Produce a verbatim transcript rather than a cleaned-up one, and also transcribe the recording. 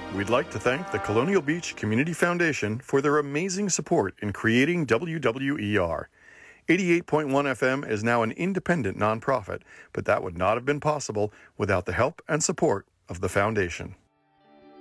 We'd like to thank the Colonial Beach Community Foundation for their amazing support in creating W W E R. eighty-eight point one F M is now an independent nonprofit, but that would not have been possible without the help and support of the foundation.